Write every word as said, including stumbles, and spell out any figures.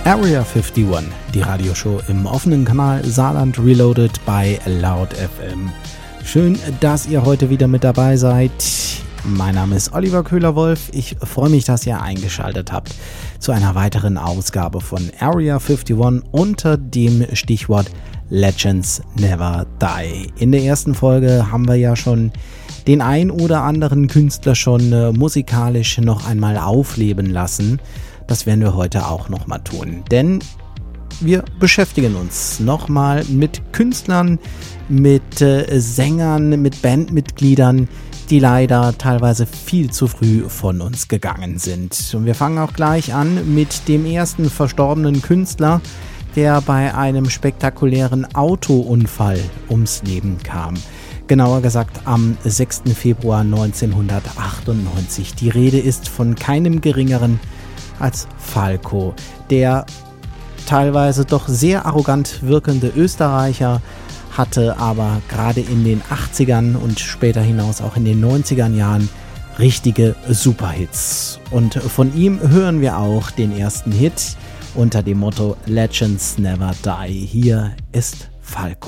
Area einundfünfzig, die Radioshow im offenen Kanal Saarland Reloaded bei Loud F M. Schön, dass ihr heute wieder mit dabei seid. Mein Name ist Oliver Köhler-Wolf. Ich freue mich, dass ihr eingeschaltet habt zu einer weiteren Ausgabe von Area einundfünfzig unter dem Stichwort Legends Never Die. In der ersten Folge haben wir ja schon den ein oder anderen Künstler schon äh, musikalisch noch einmal aufleben lassen. Das werden wir heute auch nochmal tun, denn wir beschäftigen uns nochmal mit Künstlern, mit äh, Sängern, mit Bandmitgliedern, die leider teilweise viel zu früh von uns gegangen sind. Und wir fangen auch gleich an mit dem ersten verstorbenen Künstler, der bei einem spektakulären Autounfall ums Leben kam. Genauer gesagt am sechsten Februar neunzehnhundertachtundneunzig. Die Rede ist von keinem geringeren als Falco, der teilweise doch sehr arrogant wirkende Österreicher, hatte aber gerade in den achtzigern und später hinaus auch in den neunzigern Jahren richtige Superhits. Und von ihm hören wir auch den ersten Hit unter dem Motto Legends Never Die. Hier ist Falco.